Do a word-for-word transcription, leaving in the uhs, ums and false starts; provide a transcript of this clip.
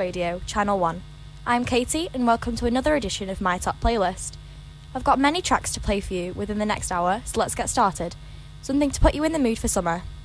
Radio, Channel one. I'm Katie, and welcome to another edition of My Top Playlist. I've got many tracks to play for you within the next hour, so let's get started. Something to put you in the mood for summer.